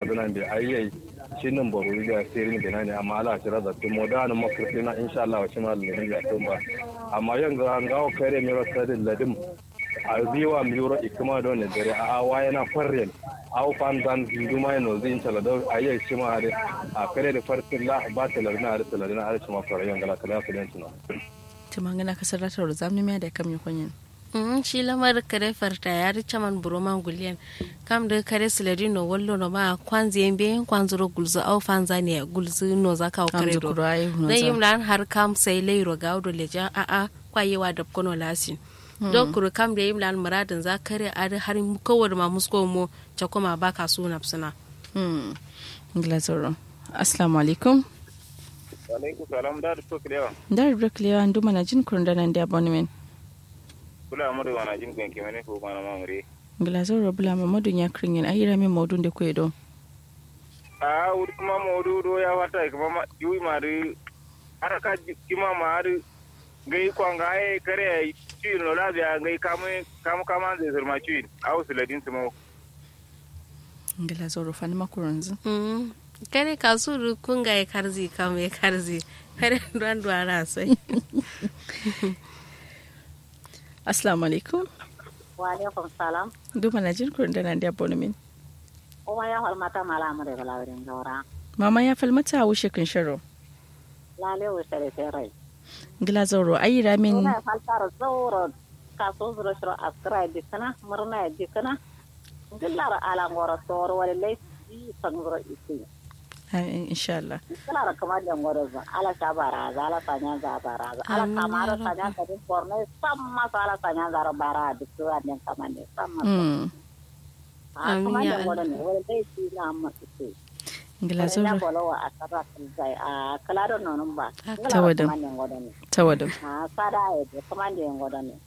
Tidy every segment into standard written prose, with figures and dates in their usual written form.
suna da ayyai shi nan baro da sirrin da ne amma ala tira da tumo da nan makarfi na insha Allah wa shi ma lalin ya tumba amma yanzu an gawo kare ne rasa da ladim a biwa mi yoro ikuma don ne dare a waye na farren aw fan dan duma no zin tala da ayyai shi ma a kare da farkin la ba ta lalina da lalina har shi ma farren gala kala su dan tuno tumangana kasarata da zamni me da kam yukunyin shi lamar kare farta ya rica man buroman guliyan kam da kare siladino wallo no ma kwanzi yembe kwanzuro gulzu au fanza ne gulzu no zaka o kare do dai yimlan har kam sai leiro gawdo leja a kwayewa da kono lasin don kuru kam da yimlan muradin za kare a har kowar ma musko mo chakoma baka suna suna glazoro assalamu alaikum wa alaikum salam da to klewa nduma na jin kurunda nan da abonement bula amadu wana jin kwen kimene ko bana mamuri glazoro bula mamadu nya kringin ayira mi modun de kwedo wuri kuma modu do ya wata kuma yui mari araka kima mari gai kwanga ai kare ci no la ya gai kama zai zurma ci au siladin tumo glazoro fan makurunzu kare kasuru kunga ya karzi kame karzi kare duan duara sai assalamu alaikum wa alaikum salam duma na jin kurin da nan da abonement kuma ya halmata malama da balawirin gaura mama ya falmata wushe kin sharo lale wuce da sai glazoro ayira min ina faltar zauro kaso zuro shiro askara dikana murna dikana dillar ala ngoro tor wala lay sangro isi inshallah kala kamar da ngoro za ala sabara za ala tanya za bara za ala kamara tanya ka din porne samma ala tanya za bara dikku an kamane samma kamar da ngoro ne wala lay si na amma isi glazoro na bolowa asara zai kala da nonon ba tawado sada ya kamar da ngoro ne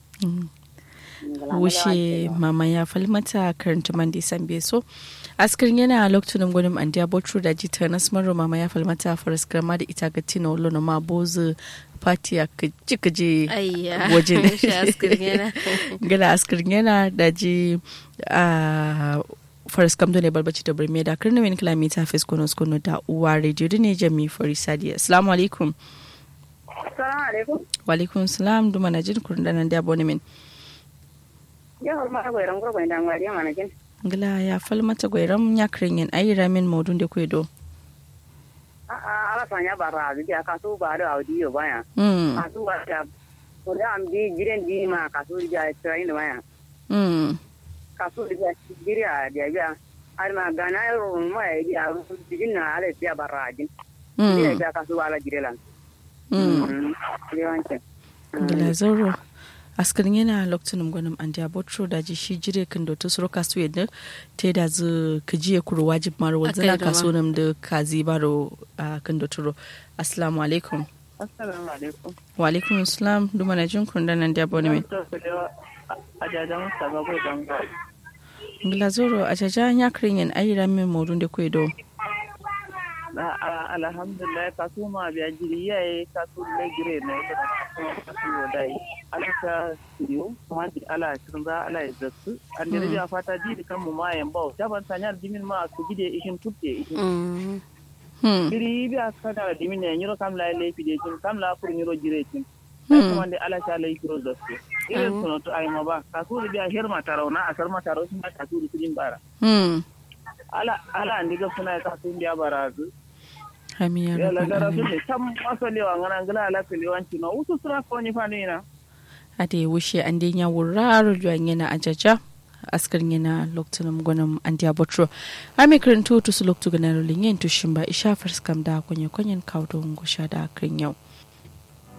wushe mama ya falmata karanta mandi sambe so askirin yana lokacin gwanin andiya botru da jita na smarro mama ya falmata faras grama da ita ga tina wolo na ma bozu pati ya kaje wajen gala askirin yana da ji faras kamdo ne barbaci da birme da kirna wani kilomita fes kono da uwa rediyo da ne jami farisadiya assalamu alaikum wa alaikum salam duma na jin kurin da nan da abonement yawar ma gwairan gurbai da ngwari mana jin gila ya falmata gwairan ya kringen ayira min modun da kwedo ala sanya bara da ka so ba da audio baya ka so ba da ko da am di giren di ma ka so da train baya ka so da gira da ya har ma gana ro ma ya digin na ala ya bara jin da ka so ala girelan gila zoro askarin yana lokacin gwanin an da botro da ji shi jire kan da tusuro kasu yadda ta da zu kajiye kuro wajib maro wanzana kaso nam da kazi baro kan da turo assalamu alaikum wa alaikum assalam duma na jin kun da nan da abonement glazoro a jaja ya kirin yan ayira min modun da kwedo alhamdulillah kasu ma biya jiri yayi kasu le gire ne da kasu dai alaka studio kuma di ala kirza ala izatu an da ya fata ji kan mu ma yan bawo ta ban tanyar dimin ma su gide ishin tutte ishin giri biya kada dimin ne nyiro kam la le fide kin kam la fur nyiro jire kin kuma da ala ta le kiro da su irin suno to ai ma ba kasu biya herma tarauna asar ma taro sun ta kasu din bara ala ndiga suna kasu biya barazu hamiya rabbal tam asalewa ngana ngala ala kelewanci no usu sura ko ni fanina ade wushe ande nya wuraro juan yana ajaja askar yana loktunum gonum andia botro ami krentu to su loktu ganaro lingen to shimba isha fars kam da konyen kawdo ngusha da kren yau